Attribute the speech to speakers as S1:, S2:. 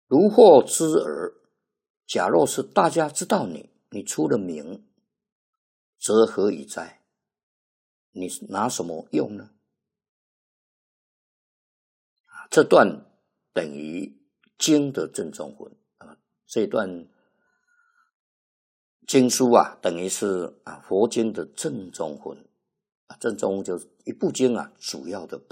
S1: 如获知耳，假若是大家知道你出了名，则何以哉？你拿什么用呢？这段等于经的正宗文啊，这段经书啊，等于是佛经的正宗文啊，正宗就是一部经啊，主要的